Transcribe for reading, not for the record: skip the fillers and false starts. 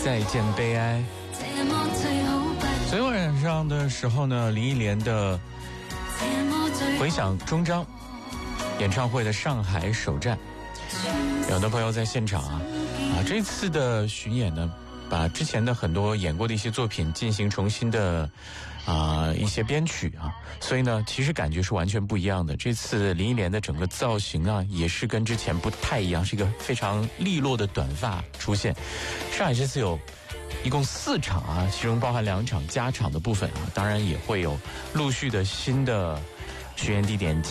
再见悲哀。昨天晚上的时候呢，林忆莲的回响终章演唱会的上海首站，有的朋友在现场这次的巡演呢，把之前的很多演过的一些作品进行重新的一些编曲所以呢其实感觉是完全不一样的。这次林忆莲的整个造型也是跟之前不太一样，是一个非常利落的短发出现。上海这次有一共4场其中包含2场加场的部分当然也会有陆续的新的巡演地点